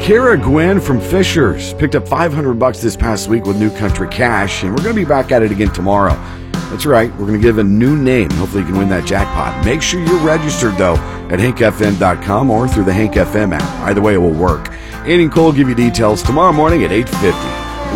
Kara Gwen from Fishers picked up $500 this past week with New Country Cash, and we're going to be back at it again tomorrow. That's right, we're going to give a new name. Hopefully you can win that jackpot. Make sure you're registered, though, at hankfm.com or through the Hank FM app. Either way, it will work. Andy and Cole will give you details tomorrow morning at 8:50.